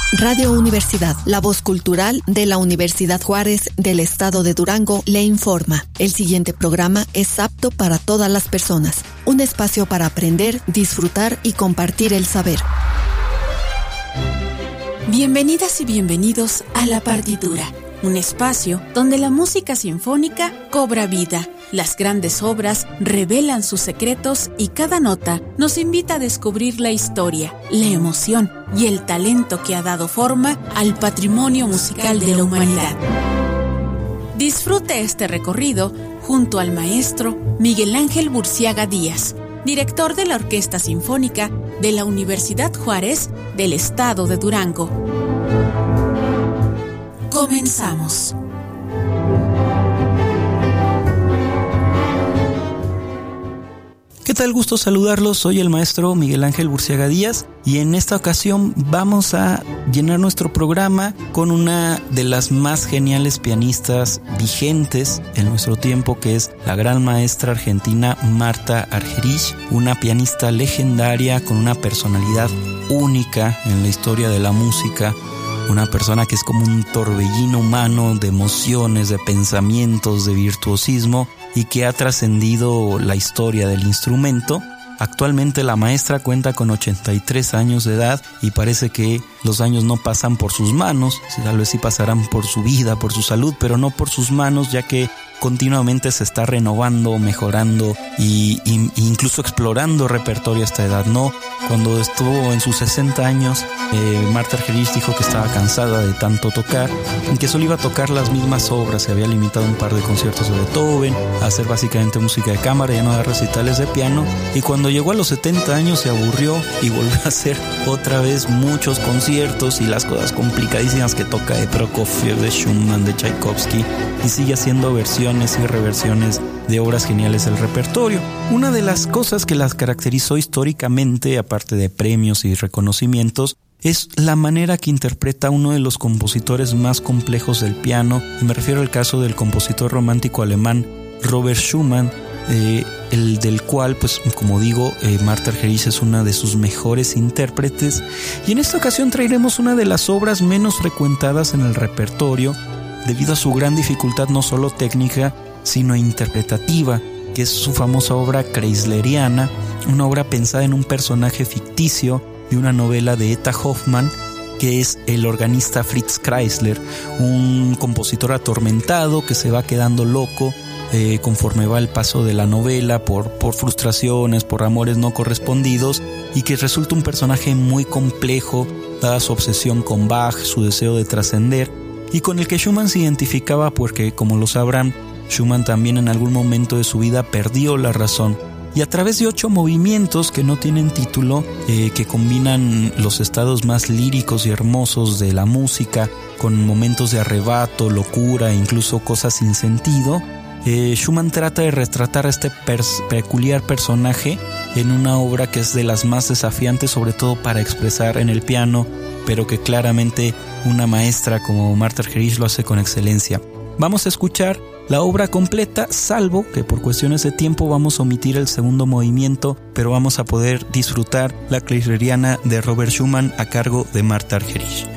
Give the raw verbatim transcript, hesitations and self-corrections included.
Radio Universidad, la voz cultural de la Universidad Juárez del Estado de Durango, le informa. El siguiente programa es apto para todas las personas. Un espacio para aprender, disfrutar y compartir el saber. Bienvenidas y bienvenidos a La Partitura, un espacio donde la música sinfónica cobra vida. Las grandes obras revelan sus secretos y cada nota nos invita a descubrir la historia, la emoción y el talento que ha dado forma al patrimonio musical de la humanidad. Disfrute este recorrido junto al maestro Miguel Ángel Burciaga Díaz, director de la Orquesta Sinfónica de la Universidad Juárez del Estado de Durango. Comenzamos. ¿Qué tal? Gusto saludarlos, soy el maestro Miguel Ángel Burciaga Díaz y en esta ocasión vamos a llenar nuestro programa con una de las más geniales pianistas vigentes en nuestro tiempo, que es la gran maestra argentina Marta Argerich, una pianista legendaria con una personalidad única en la historia de la música, una persona que es como un torbellino humano de emociones, de pensamientos, de virtuosismo y que ha trascendido la historia del instrumento. Actualmente la maestra cuenta con ochenta y tres años de edad y parece que los años no pasan por sus manos, tal vez sí pasarán por su vida, por su salud, pero no por sus manos, ya que continuamente se está renovando, mejorando y, y incluso explorando repertorio a esta edad, ¿no? Cuando estuvo en sus sesenta años, eh, Marta Argerich dijo que estaba cansada de tanto tocar y que solo iba a tocar las mismas obras. Se había limitado a un par de conciertos de Beethoven, a hacer básicamente música de cámara, ya no a recitales de piano. Y cuando llegó a los setenta años se aburrió y volvió a hacer otra vez muchos conciertos y las cosas complicadísimas que toca de Prokofiev, de Schumann, de Tchaikovsky, y sigue haciendo versiones y reversiones de obras geniales del repertorio. Una de las cosas que las caracterizó históricamente, aparte de premios y reconocimientos, es la manera que interpreta uno de los compositores más complejos del piano, y me refiero al caso del compositor romántico alemán Robert Schumann, eh, el del cual, pues como digo, eh, Marta Argerich es una de sus mejores intérpretes, y en esta ocasión traeremos una de las obras menos frecuentadas en el repertorio, debido a su gran dificultad no solo técnica, sino interpretativa, que es su famosa obra Kreisleriana, una obra pensada en un personaje ficticio de una novela de Etta Hoffmann, que es el organista Fritz Kreisler, un compositor atormentado que se va quedando loco eh, conforme va el paso de la novela por, por frustraciones, por amores no correspondidos, y que resulta un personaje muy complejo dada su obsesión con Bach, su deseo de trascender, y con el que Schumann se identificaba porque, como lo sabrán, Schumann también en algún momento de su vida perdió la razón. Y a través de ocho movimientos que no tienen título, eh, que combinan los estados más líricos y hermosos de la música con momentos de arrebato, locura e incluso cosas sin sentido, eh, Schumann trata de retratar a este pers- peculiar personaje en una obra que es de las más desafiantes, sobre todo para expresar en el piano, pero que claramente una maestra como Marta Argerich lo hace con excelencia. Vamos a escuchar la obra completa, salvo que por cuestiones de tiempo vamos a omitir el segundo movimiento, pero vamos a poder disfrutar la Kreisleriana de Robert Schumann a cargo de Marta Argerich.